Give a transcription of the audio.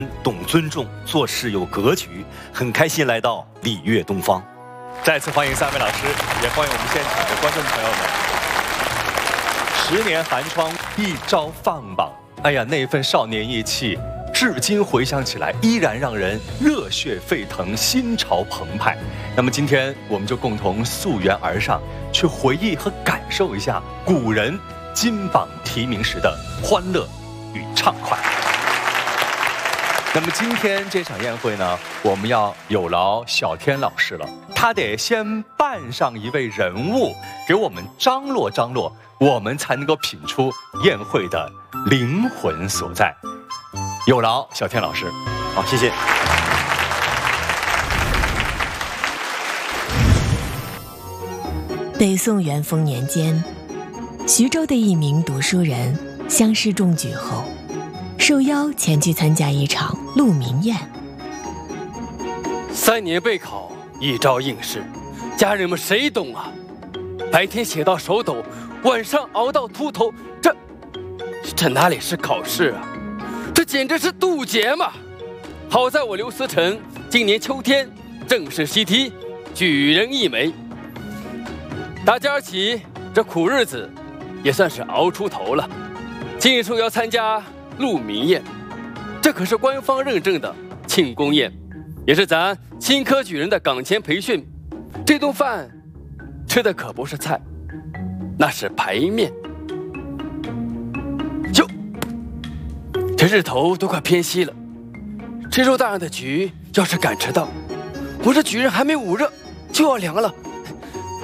懂尊重，做事有格局，很开心来到礼乐东方。再次欢迎3位老师，也欢迎我们现场的观众朋友们。10年寒窗，一朝放榜。哎呀，那份少年意气，至今回想起来，依然让人热血沸腾，心潮澎湃。那么今天我们就共同溯源而上，去回忆和感受一下古人金榜题名时的欢乐与畅快。那么今天这场宴会呢，我们要有劳小天老师了，他得先扮上一位人物，给我们张罗张罗，我们才能够品出宴会的灵魂所在。有劳小天老师。好，谢谢。 北宋元丰年间，徐州的一名读书人乡试中举后，受邀前去参加一场鹿鸣宴。 3年备考，1朝应试，家人们谁懂啊？白天写到手抖，晚上熬到秃头，这哪里是考试啊？这简直是渡劫嘛！好在我刘思成今年秋天正式习题，举人一枚。打今儿起，这苦日子也算是熬出头了。今日受邀参加鹿鸣宴，这可是官方认证的庆功宴，也是咱新科举人的岗前培训。这顿饭吃的可不是菜，那是排面。哟，这日头都快偏西了，这周大人的局要是敢迟到，我这举人还没捂热就要凉了。